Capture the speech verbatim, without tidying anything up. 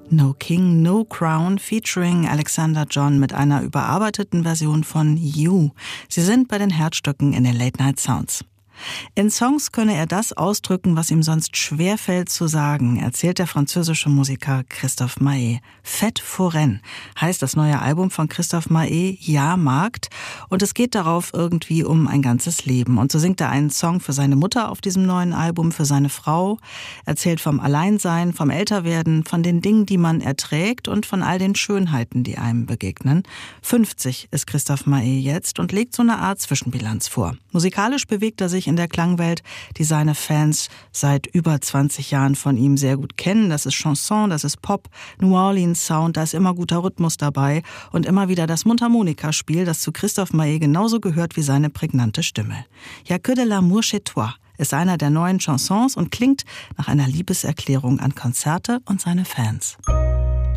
No King, No Crown featuring Alexander John mit einer überarbeiteten Version von You. Sie sind bei den Herzstücken in den Late Night Sounds. In Songs könne er das ausdrücken, was ihm sonst schwerfällt zu sagen, erzählt der französische Musiker Christophe Maé. Fête foraine heißt das neue Album von Christophe Maé, Jahrmarkt. Und es geht darauf irgendwie um ein ganzes Leben. Und so singt er einen Song für seine Mutter auf diesem neuen Album, für seine Frau, erzählt vom Alleinsein, vom Älterwerden, von den Dingen, die man erträgt und von all den Schönheiten, die einem begegnen. fünfzig ist Christophe Maé jetzt und legt so eine Art Zwischenbilanz vor. Musikalisch bewegt er sich in der Klangwelt, die seine Fans seit über zwanzig Jahren von ihm sehr gut kennen. Das ist Chanson, das ist Pop, New Orleans Sound, da ist immer guter Rhythmus dabei und immer wieder das Mundharmonikaspiel, das zu Christophe Maé genauso gehört wie seine prägnante Stimme. Ja, que de l'amour chez toi ist einer der neuen Chansons und klingt nach einer Liebeserklärung an Konzerte und seine Fans.